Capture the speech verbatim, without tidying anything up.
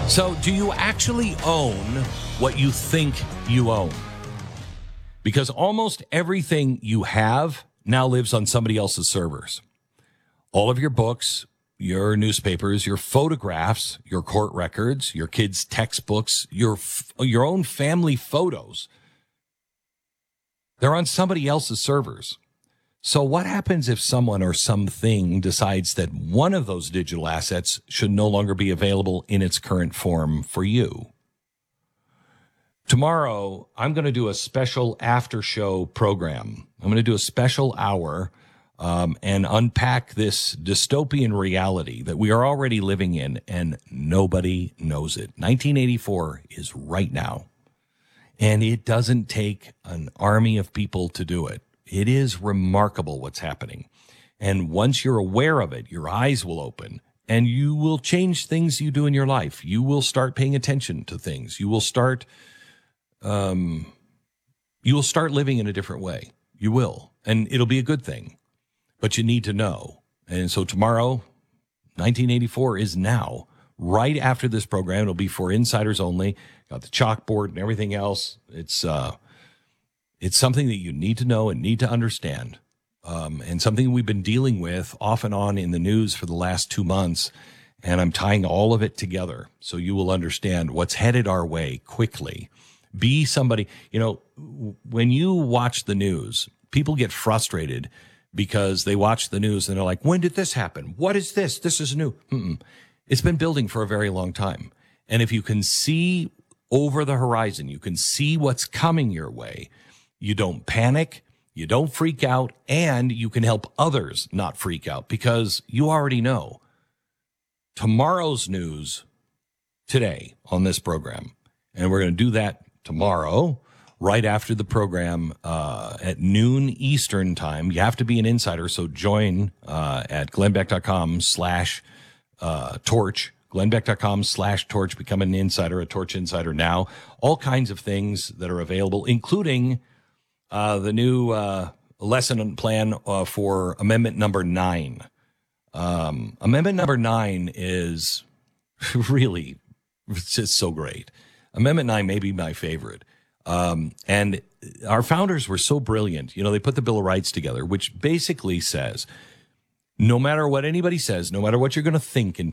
So, do you actually own what you think you own? Because almost everything you have now lives on somebody else's servers. All of your books, your newspapers, your photographs, your court records, your kids' textbooks, your your own family photos. They're on somebody else's servers. So what happens if someone or something decides that one of those digital assets should no longer be available in its current form for you? Tomorrow, I'm going to do a special after show program. I'm going to do a special hour um, and unpack this dystopian reality that we are already living in, and nobody knows it. nineteen eighty-four is right now, and it doesn't take an army of people to do it. It is remarkable what's happening. And once you're aware of it, your eyes will open and you will change things you do in your life. You will start paying attention to things. You will start, um, you will start living in a different way. You will. And it'll be a good thing, but you need to know. And so tomorrow, nineteen eighty-four is now, right after this program. It'll be for insiders only. Got the chalkboard and everything else. It's, uh, It's something that you need to know and need to understand, um, and something we've been dealing with off and on in the news for the last two months, and I'm tying all of it together so you will understand what's headed our way quickly. Be somebody, you know, when you watch the news, people get frustrated because they watch the news and they're like, when did this happen? What is this? This is new. Mm-mm. It's been building for a very long time. And if you can see over the horizon, you can see what's coming your way. You don't panic, you don't freak out, and you can help others not freak out because you already know tomorrow's news today on this program. And we're going to do that tomorrow, right after the program uh, at noon Eastern time. You have to be an insider, so join uh, at glennbeck.com slash uh, torch. glennbeck.com slash torch. Become an insider, a Torch Insider now. All kinds of things that are available, including Uh, the new uh, lesson plan uh, for Amendment number nine. Um, amendment number nine is really it's just so great. Amendment nine may be my favorite. Um, and our founders were so brilliant. You know, they put the Bill of Rights together, which basically says, no matter what anybody says, no matter what you're going to think and